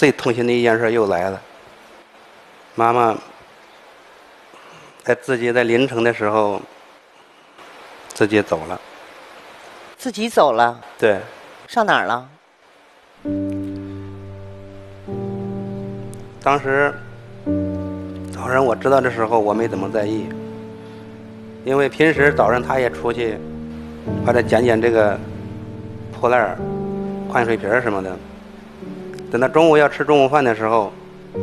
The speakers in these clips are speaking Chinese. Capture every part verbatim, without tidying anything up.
最痛心的一件事又来了。妈妈在自己在凌晨的时候自己走了。 自己走了？ 对。 上哪儿了？ 当时早上我知道的时候我没怎么在意，因为平时早上他也出去把它捡捡这个破烂换水瓶什么的。等到中午要吃中午饭的时候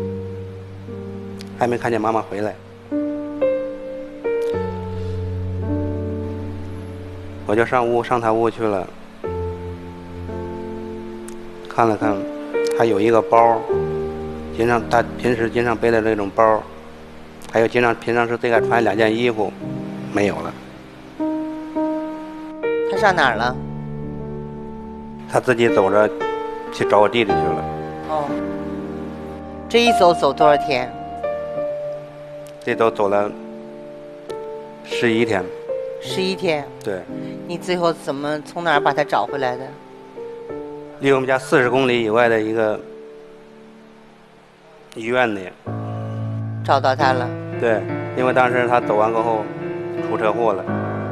还没看见妈妈回来，我就上屋上他屋去了，看了看他有一个包，经常他平时经常背的那种包，还有经常平常是最爱穿两件衣服没有了。 他上哪儿了？ 他自己走着去找我弟弟去了。 哦，这一走走多少天？ 这都走了十一天。 十一天。 对。 你最后怎么从哪儿把他找回来的？ 离我们家四十公里以外的一个医院里找到他了。 对，因为当时他走完过后出车祸了。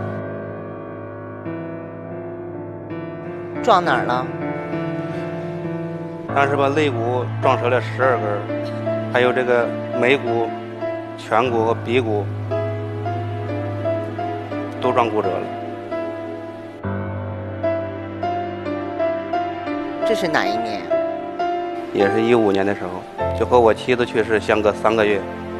撞哪儿了？ 当时把肋骨撞折了十二根，还有这个眉骨、颧骨和鼻骨都撞骨折了。 这是哪一年？ 也是一五年的时候，就和我妻子去世相隔三个月。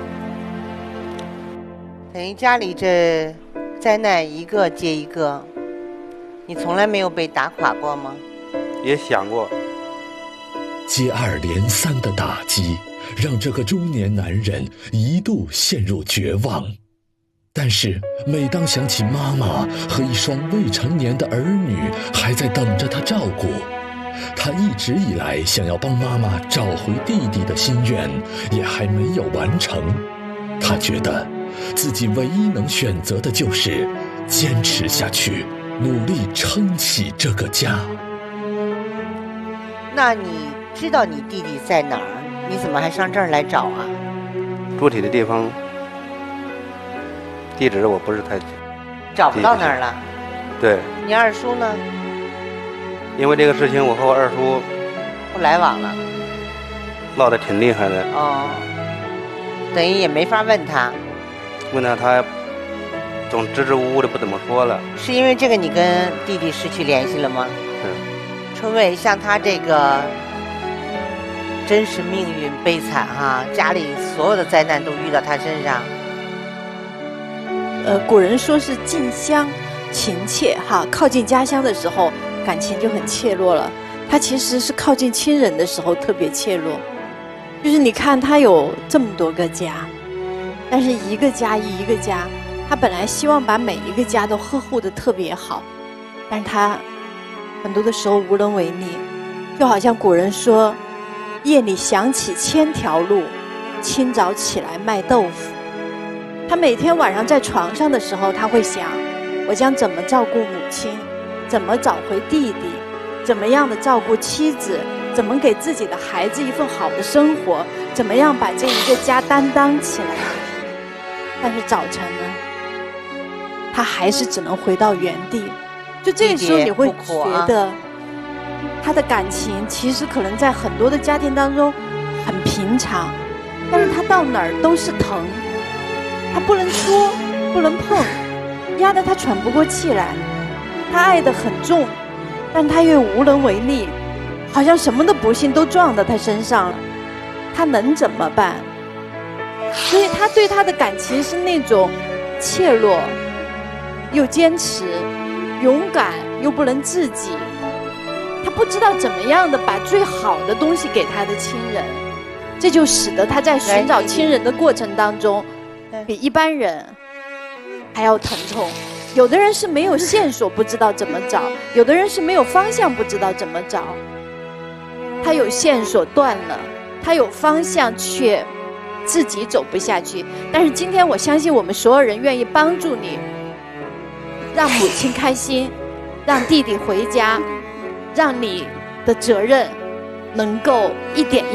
等于家里这灾难一个接一个，你从来没有被打垮过吗？ 也想过。 接二连三的打击让这个中年男人一度陷入绝望，但是每当想起妈妈和一双未成年的儿女还在等着他照顾，他一直以来想要帮妈妈找回弟弟的心愿也还没有完成。他觉得自己唯一能选择的就是坚持下去，努力撑起这个家。 那你知道你弟弟在哪儿？你怎么还上这儿来找啊？ 具体的地方地址我不是太找不到那儿了。 对。 你二叔呢？ 因为这个事情我和我二叔不来往了， 闹得挺厉害的。 哦，等于也没法问他。 问他他总支支吾吾的不怎么说了。 是因为这个你跟弟弟失去联系了吗？ 是。 春伟，像他这个真是命运悲惨哈，家里所有的灾难都遇到他身上。 呃，古人说是近乡情怯哈，靠近家乡的时候感情就很怯弱了。他其实是靠近亲人的时候特别怯弱，就是你看他有这么多个家，但是一个家一个家，他本来希望把每一个家都呵护得特别好，但是他很多的时候无能为力。就好像古人说，夜里想起千条路，清早起来卖豆腐。他每天晚上在床上的时候，他会想，我将怎么照顾母亲，怎么找回弟弟，怎么样的照顾妻子，怎么给自己的孩子一份好的生活，怎么样把这一个家担当起来。但是早晨呢，他还是只能回到原地。就这个时候你会觉得他的感情其实可能在很多的家庭当中很平常，但是他到哪儿都是疼，他不能说不能碰，压得他喘不过气来。他爱得很重，但他又无能为力，好像什么的不幸都撞到他身上了，他能怎么办？所以他对他的感情是那种怯弱又坚持，勇敢又不能自己。他不知道怎么样的把最好的东西给他的亲人，这就使得他在寻找亲人的过程当中比一般人还要疼痛。有的人是没有线索不知道怎么找，有的人是没有方向不知道怎么找。他有线索断了，他有方向却自己走不下去。但是今天我相信我们所有人愿意帮助你，让母亲开心，让弟弟回家，让你的责任能够一点一